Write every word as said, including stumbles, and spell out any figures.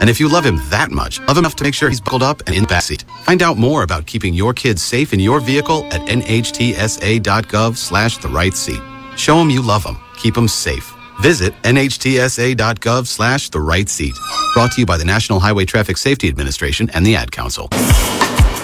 And if you love him that much, love him enough to make sure he's buckled up and in the backseat. Find out more about keeping your kids safe in your vehicle at nhtsa.gov slash the right seat. Show him you love him. Keep him safe. Visit nhtsa.gov slash the right seat. Brought to you by the National Highway Traffic Safety Administration and the Ad Council.